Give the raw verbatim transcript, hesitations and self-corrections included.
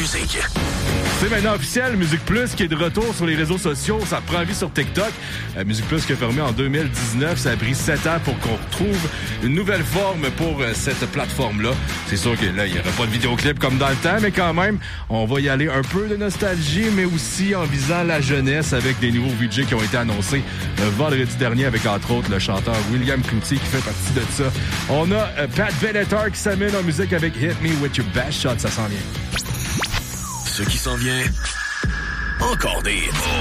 musique. C'est maintenant officiel, Musique Plus qui est de retour sur les réseaux sociaux. Ça prend vie sur TikTok. Euh, Musique Plus qui a fermé en deux mille dix-neuf. Ça a pris sept ans pour qu'on retrouve une nouvelle forme pour euh, cette plateforme-là. C'est sûr que là, il n'y aura pas de vidéoclip comme dans le temps, mais quand même, on va y aller un peu de nostalgie, mais aussi en visant la jeunesse avec des nouveaux V J qui ont été annoncés euh, vendredi dernier avec, entre autres, le chanteur William Cloutier qui fait partie de ça. On a euh, Pat Benatar qui s'amène en musique avec Hit Me With Your Best Shot. Ça s'en vient. Ce qui s'en vient, encore des hits.